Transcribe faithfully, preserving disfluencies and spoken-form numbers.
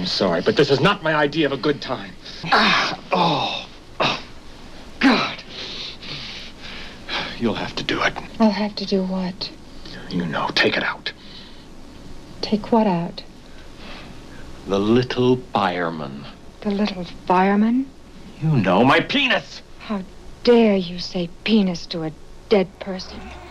sorry, but this is not my idea of a good time. Ah, oh, oh, God. You'll have to do it. I'll have to do what? You know, take it out. Take what out? The little fireman. The little fireman? You know, my penis! How dare you say penis to a dead person?